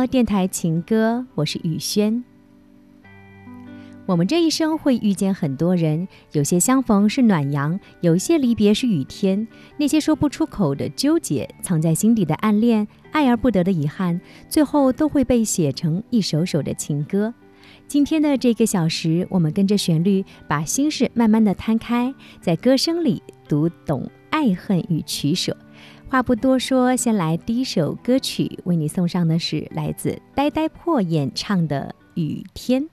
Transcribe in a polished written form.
到电台情歌，我是雨轩。我们这一生会遇见很多人，有些相逢是暖阳，有些离别是雨天。那些说不出口的纠结，藏在心底的暗恋，爱而不得的遗憾，最后都会被写成一首首的情歌。今天的这个小时，我们跟着旋律，把心事慢慢的摊开，在歌声里读懂爱恨与取舍。话不多说，先来第一首歌曲，为你送上的是来自呆呆破演唱的《雨天》。